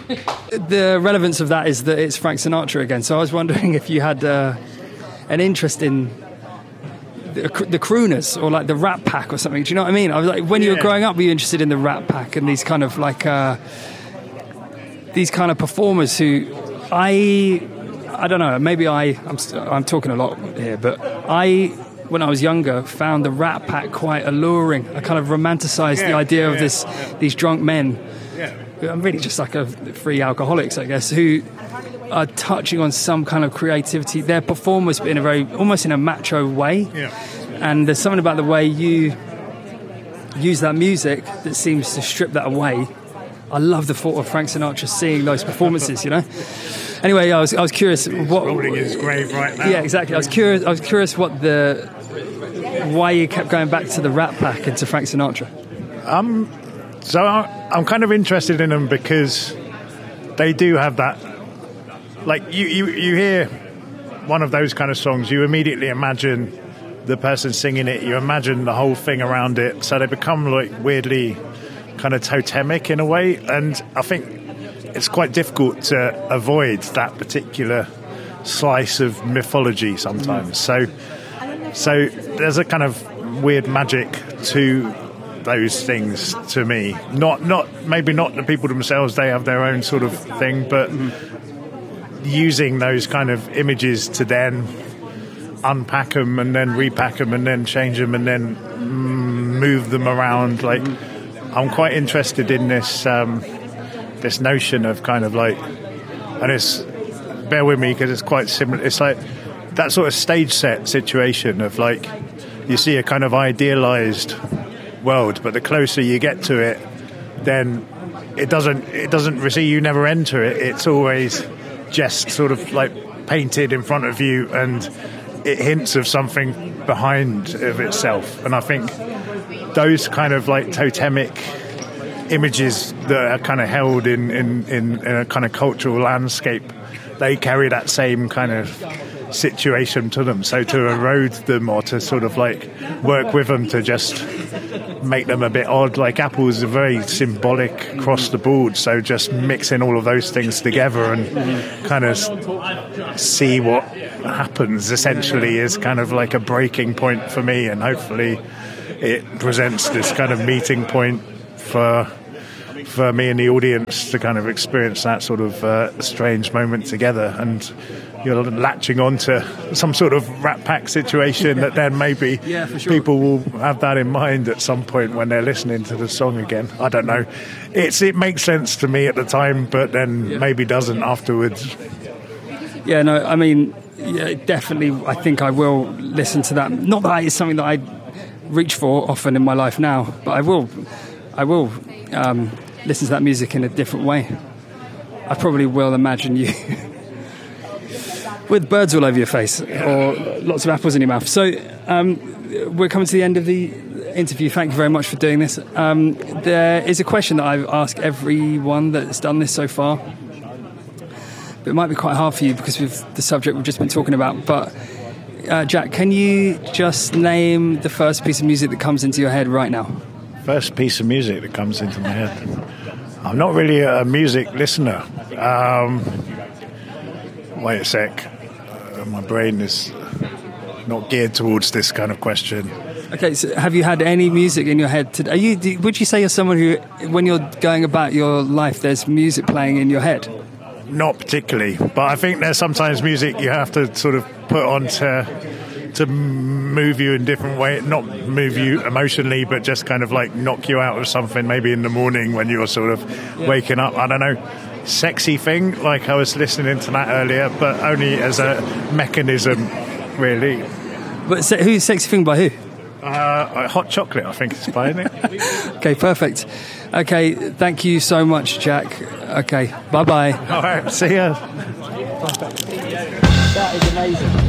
The relevance of that is that it's Frank Sinatra again. So I was wondering if you had an interest in the crooners or like the Rat Pack or something. Do you know what I mean? I was like, when you were growing up, were you interested in the Rat Pack and these kind of like these kind of performers who I don't know. Maybe I'm talking a lot here, but when I was younger, found the Rat Pack quite alluring. I kind of romanticised the idea of these drunk men. Who are really just like free alcoholics, I guess, who are touching on some kind of creativity. They're performers, but almost in a macho way. Yeah. And there's something about the way you use that music that seems to strip that away. I love the thought of Frank Sinatra seeing those performances, you know. Anyway, I was curious what rolling his grave right now. Yeah, exactly. I was curious why you kept going back to the Rat Pack and to Frank Sinatra. So I'm kind of interested in them because they do have that. Like you hear one of those kind of songs, you immediately imagine the person singing it. You imagine the whole thing around it. So they become like weirdly kind of totemic in a way, and I think it's quite difficult to avoid that particular slice of mythology sometimes. So there's a kind of weird magic to those things to me. Maybe not the people themselves, they have their own sort of thing, but using those kind of images to then unpack them and then repack them and then change them and then move them around. Like, I'm quite interested in this this notion of kind of like, and it's, bear with me because it's quite similar, it's like that sort of stage set situation of like, you see a kind of idealized world, but the closer you get to it, then it doesn't receive, you never enter it, it's always just sort of like painted in front of you, and it hints of something behind of itself. And I think those kind of like totemic images that are kind of held in a kind of cultural landscape, they carry that same kind of situation to them. So to erode them or to sort of like work with them to just make them a bit odd, like Apple's are very symbolic across the board, so just mixing all of those things together and kind of see what happens essentially is kind of like a breaking point for me, and hopefully it presents this kind of meeting point for me and the audience to kind of experience that sort of strange moment together, and you're latching onto some sort of Rat Pack situation that then maybe people will have that in mind at some point when they're listening to the song again. I don't know. It makes sense to me at the time, but then maybe doesn't afterwards. Yeah, no, I mean, definitely I think I will listen to that. Not that it's something that I reach for often in my life now, but I will listen to that music in a different way. I probably will imagine you with birds all over your face or lots of apples in your mouth. So we're coming to the end of the interview. Thank you very much for doing this. There is a question that I've asked everyone that's done this so far, but it might be quite hard for you because of the subject we've just been talking about. But Jack, can you just name the first piece of music that comes into your head right now? First piece of music that comes into my head. I'm not really a music listener. Wait a sec. My brain is not geared towards this kind of question. Okay, so have you had any music in your head today? Would you say you're someone who, when you're going about your life, there's music playing in your head? Not particularly, but I think there's sometimes music you have to sort of put on to move you in different way, not move you emotionally, but just kind of like knock you out of something, maybe in the morning when you're sort of waking up. I don't know, Sexy Thing, like I was listening to that earlier, but only as a mechanism, really. But who's Sexy Thing by who? Hot Chocolate, I think it's by, isn't it? Okay, perfect. Okay, thank you so much, Jack. Okay, bye-bye. All right, see ya. That is amazing.